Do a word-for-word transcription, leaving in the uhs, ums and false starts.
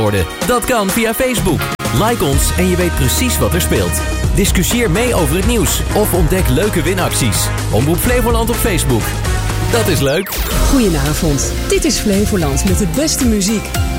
worden. Dat kan via Facebook. Like ons en je weet precies wat er speelt. Discussieer mee over het nieuws of ontdek leuke winacties. Omroep Flevoland op Facebook. Dat is leuk. Goedenavond. Dit is Flevoland met de beste muziek.